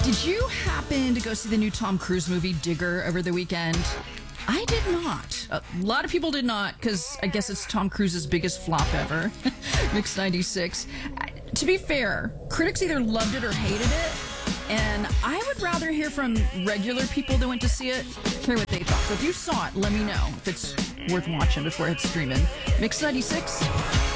Did you happen to go see the new Tom Cruise movie Digger over the weekend? I did not. A lot of people did not because I guess it's Tom Cruise's biggest flop ever. Mix 96. To be fair, critics either loved it or hated it. And I would rather hear from regular people that went to see it, hear what they thought. So if you saw it, let me know if it's worth watching before it's streaming. Mix 96.